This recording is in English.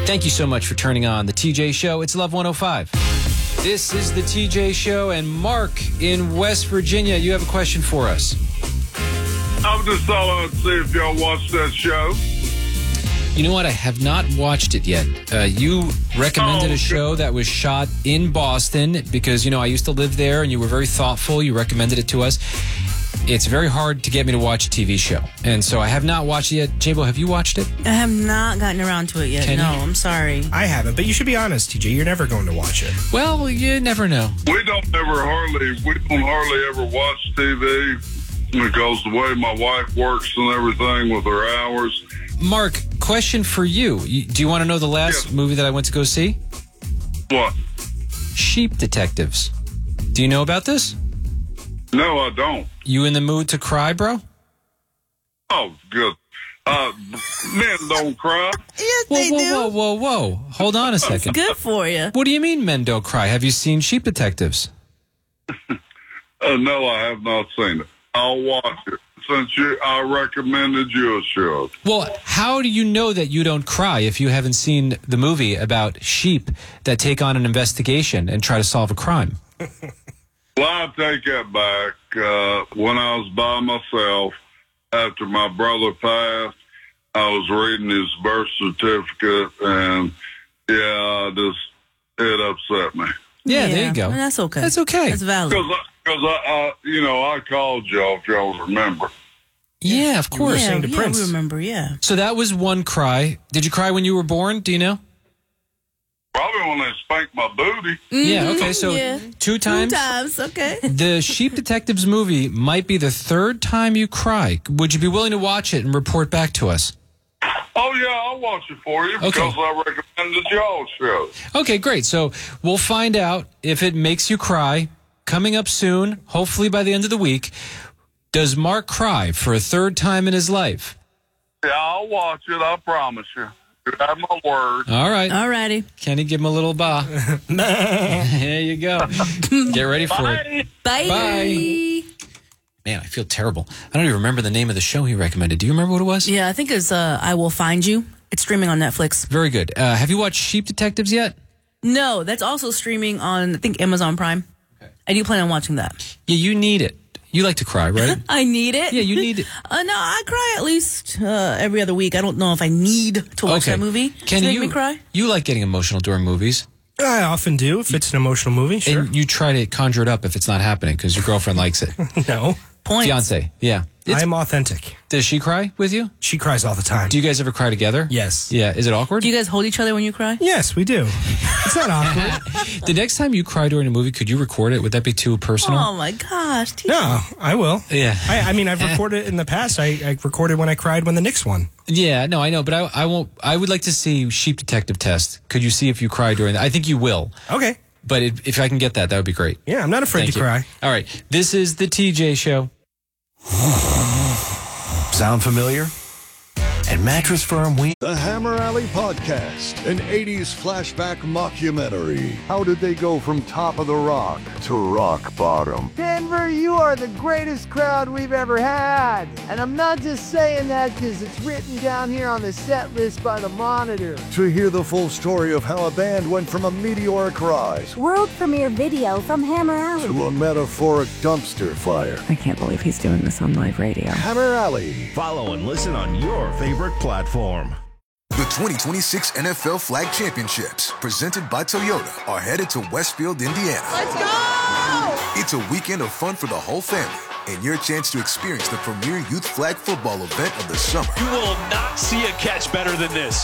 Thank you so much for turning on the TJ Show. It's Love 105. This is the TJ Show, and Mark in West Virginia, you have a question for us. I was just thought I'd see if y'all watched that show. You know what? I have not watched it yet. You recommended a show that was shot in Boston because, I used to live there, and you were very thoughtful. You recommended it to us. It's very hard to get me to watch a TV show, and so I have not watched it yet. J-Bo, have you watched it? I have not gotten around to it yet. I'm sorry. I haven't, but you should be honest, TJ. You're never going to watch it. Well, you never know. We don't hardly ever watch TV because the way my wife works and everything with her hours. Mark, question for you. Do you want to know the last movie that I went to go see? What? Sheep Detectives. Do you know about this? No, I don't. You in the mood to cry, bro? Oh, good. Men don't cry. Yes, they do. Whoa. Hold on a second. Good for you. What do you mean men don't cry? Have you seen Sheep Detectives? No, I have not seen it. I'll watch it since I recommended you a show. Well, how do you know that you don't cry if you haven't seen the movie about sheep that take on an investigation and try to solve a crime? Well, I take that back. When I was by myself, after my brother passed, I was reading his birth certificate, and it upset me. Yeah, there you go. That's okay. That's okay. That's valid. Because I called y'all, if y'all remember. Yeah, of course. Yeah, Prince. we remember, yeah. So that was one cry. Did you cry when you were born? Do you know? Probably when they spanked my booty. Yeah, okay, so 2 times? 2 times, okay. The Sheep Detectives movie might be the 3rd time you cry. Would you be willing to watch it and report back to us? Oh, yeah, I'll watch it for you because I recommended y'all's show. Okay, great. So we'll find out if it makes you cry. Coming up soon, hopefully by the end of the week. Does Mark cry for a 3rd time in his life? Yeah, I'll watch it, I promise you. You have my word. All right. All righty. Kenny, give him a little ba. There you go. Get ready for it. Bye. Bye. Man, I feel terrible. I don't even remember the name of the show he recommended. Do you remember what it was? Yeah, I think it's I Will Find You. It's streaming on Netflix. Very good. Have you watched Sheep Detectives yet? No, that's also streaming on, I think, Amazon Prime. Okay. I do plan on watching that. Yeah, you need it. You like to cry, right? I need it. Yeah, you need it. No, I cry at least every other week. I don't know if I need to watch that movie. Can you make me cry? You like getting emotional during movies? I often do if it's an emotional movie, sure. And you try to conjure it up if it's not happening because your girlfriend likes it. No. Points. Fiance, yeah. I'm authentic. Does she cry with you? She cries all the time. Do you guys ever cry together? Yes. Yeah. Is it awkward? Do you guys hold each other when you cry? Yes, we do. It's not awkward. The next time you cry during a movie, could you record it? Would that be too personal? Oh, my gosh. No, I will. Yeah. I mean, I've recorded it in the past. I recorded when I cried when the Knicks won. Yeah, no, I know, but I won't. I would like to see Sheep Detective test. Could you see if you cry during that? I think you will. Okay. But if I can get that, that would be great. Yeah, I'm not afraid to cry. All right. This is the TJ Show. Sound familiar? At Mattress Firm, The Hammer Alley Podcast, an 80s flashback mockumentary. How did they go from top of the rock to rock bottom? Denver, you are the greatest crowd we've ever had. And I'm not just saying that because it's written down here on the set list by the Monitor. To hear the full story of how a band went from a meteoric rise World premiere video from Hammer Alley to a metaphoric dumpster fire. I can't believe he's doing this on live radio. Hammer Alley. follow and listen on your favorite platform. The 2026 NFL Flag Championships, presented by Toyota, are headed to Westfield, Indiana. Let's go! It's a weekend of fun for the whole family and your chance to experience the premier youth flag football event of the summer. You will not see a catch better than this.